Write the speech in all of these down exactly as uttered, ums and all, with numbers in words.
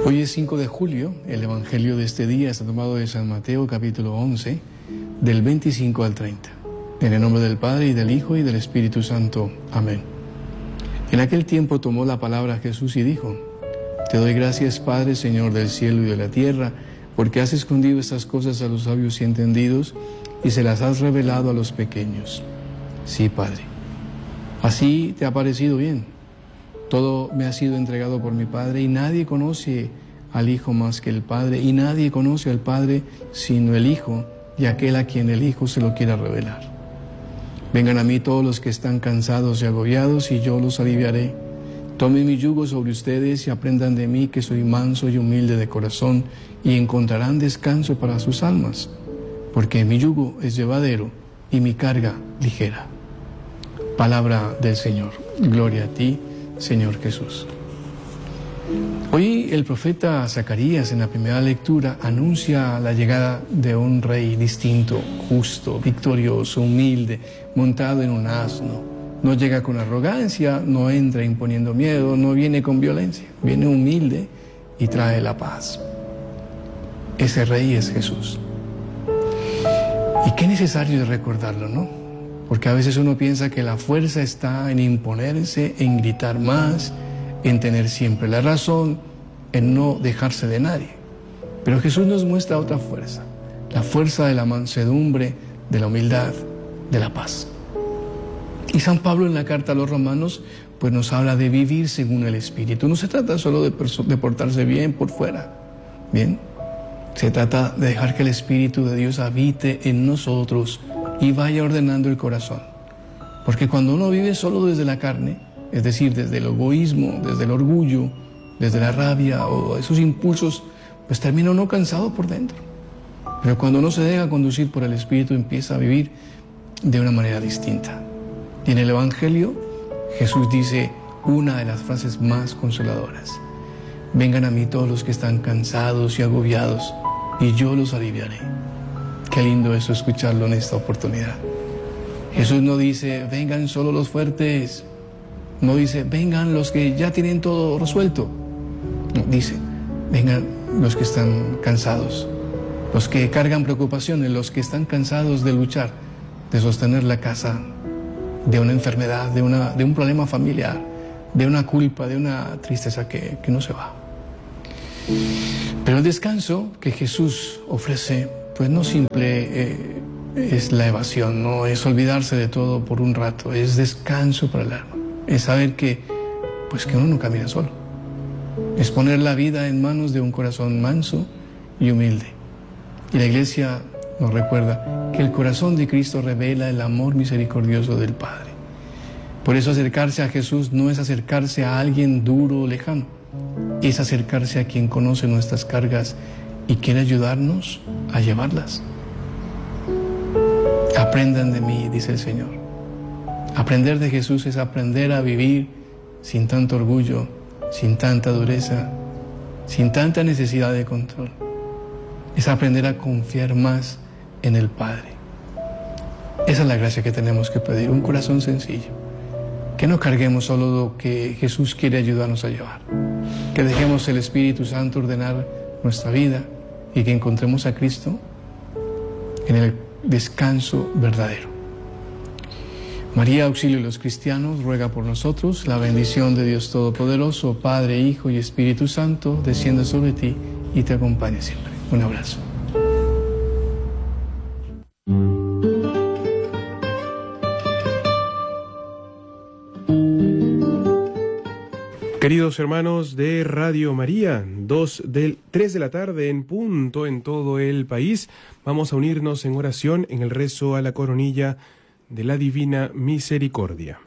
Hoy es cinco de julio, el Evangelio de este día está tomado de San Mateo capítulo once, del veinticinco al treinta. En el nombre del Padre, y del Hijo, y del Espíritu Santo. Amén. En aquel tiempo tomó la palabra Jesús y dijo: Te doy gracias, Padre, Señor del cielo y de la tierra, porque has escondido estas cosas a los sabios y entendidos, y se las has revelado a los pequeños. Sí, Padre, así te ha parecido bien. Todo me ha sido entregado por mi Padre, y nadie conoce al Hijo más que el Padre, y nadie conoce al Padre sino el Hijo, y aquel a quien el Hijo se lo quiera revelar. Vengan a mí todos los que están cansados y agobiados, y yo los aliviaré. Tomen mi yugo sobre ustedes y aprendan de mí, que soy manso y humilde de corazón, y encontrarán descanso para sus almas, porque mi yugo es llevadero y mi carga ligera. Palabra del Señor. Gloria a ti, Señor Jesús. Hoy el profeta Zacarías, en la primera lectura, anuncia la llegada de un rey distinto, justo, victorioso, humilde, montado en un asno. No llega con arrogancia, no entra imponiendo miedo, no viene con violencia, viene humilde y trae la paz. Ese rey es Jesús. Y qué necesario es recordarlo, ¿no? Porque a veces uno piensa que la fuerza está en imponerse, en gritar más, en tener siempre la razón, en no dejarse de nadie. Pero Jesús nos muestra otra fuerza, la fuerza de la mansedumbre, de la humildad, de la paz. Y San Pablo, en la carta a los Romanos, pues nos habla de vivir según el Espíritu. No se trata solo de, de portarse bien por fuera, ¿bien? Se trata de dejar que el Espíritu de Dios habite en nosotros y vaya ordenando el corazón. Porque cuando uno vive solo desde la carne, es decir, desde el egoísmo, desde el orgullo, desde la rabia o esos impulsos, pues termina uno cansado por dentro. Pero cuando uno se deja conducir por el Espíritu, empieza a vivir de una manera distinta. Y en el Evangelio, Jesús dice una de las frases más consoladoras: vengan a mí todos los que están cansados y agobiados, y yo los aliviaré. Qué lindo eso, escucharlo en esta oportunidad. Jesús no dice, vengan solo los fuertes. No dice, vengan los que ya tienen todo resuelto. No, dice, vengan los que están cansados, los que cargan preocupaciones, los que están cansados de luchar, de sostener la casa, de una enfermedad, de, una, de un problema familiar, de una culpa, de una tristeza que, que no se va. Pero el descanso que Jesús ofrece, pues no simple eh, es la evasión, no es olvidarse de todo por un rato, es descanso para el alma, es saber que, pues que uno no camina solo, es poner la vida en manos de un corazón manso y humilde. Y la Iglesia nos recuerda que el corazón de Cristo revela el amor misericordioso del Padre. Por eso acercarse a Jesús no es acercarse a alguien duro o lejano, es acercarse a quien conoce nuestras cargas y quiere ayudarnos a llevarlas. Aprendan de mí, dice el Señor. Aprender de Jesús es aprender a vivir sin tanto orgullo, sin tanta dureza, sin tanta necesidad de control. Es aprender a confiar más en el Padre. Esa es la gracia que tenemos que pedir, un corazón sencillo. Que no carguemos solo lo que Jesús quiere ayudarnos a llevar. Que dejemos el Espíritu Santo ordenar nuestra vida y que encontremos a Cristo en el descanso verdadero. María, auxilio de los cristianos, ruega por nosotros. La bendición de Dios Todopoderoso, Padre, Hijo y Espíritu Santo, descienda sobre ti y te acompañe siempre. Un abrazo. Queridos hermanos de Radio María, dos del, tres de la tarde en punto en todo el país, vamos a unirnos en oración en el rezo a la coronilla de la Divina Misericordia.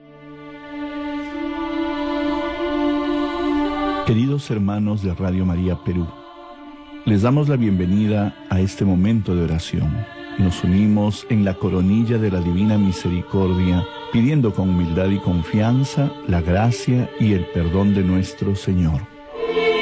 Queridos hermanos de Radio María Perú, les damos la bienvenida a este momento de oración. Nos unimos en la coronilla de la Divina Misericordia, pidiendo con humildad y confianza la gracia y el perdón de nuestro Señor.